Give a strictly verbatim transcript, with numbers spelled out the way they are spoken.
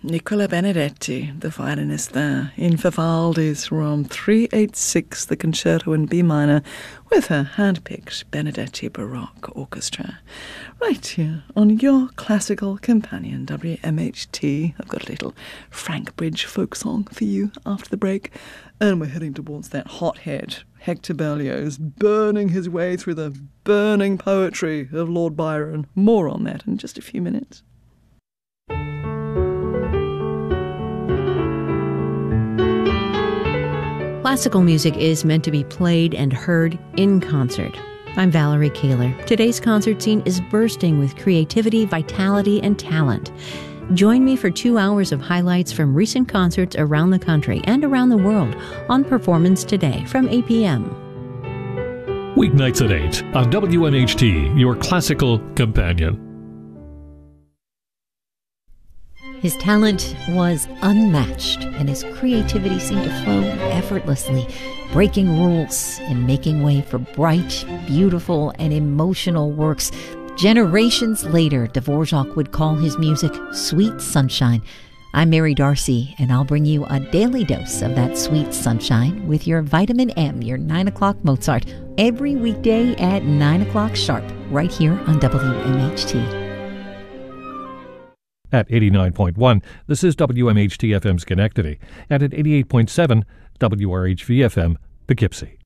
Nicola Benedetti, the violinist there, in Vivaldi's Rom three eighty-six, the concerto in B minor, with her hand-picked Benedetti Baroque Orchestra. Right here on your classical companion, W M H T. I've got a little Frank Bridge folk song for you after the break. And we're heading towards that hothead, Hector Berlioz, burning his way through the burning poetry of Lord Byron. More on that in just a few minutes. Classical music is meant to be played and heard in concert. I'm Valerie Kaler. Today's concert scene is bursting with creativity, vitality, and talent. Join me for two hours of highlights from recent concerts around the country and around the world on Performance Today from eight p.m. Weeknights at eight on W M H T, your classical companion. His talent was unmatched, and his creativity seemed to flow effortlessly, breaking rules and making way for bright, beautiful, and emotional works. Generations later, Dvorak would call his music sweet sunshine. I'm Mary Darcy, and I'll bring you a daily dose of that sweet sunshine with your Vitamin M, your nine o'clock Mozart, every weekday at nine o'clock sharp, right here on W M H T. At eighty-nine point one, this is W M H T F M Schenectady, and at eighty-eight point seven, W R H V F M Poughkeepsie.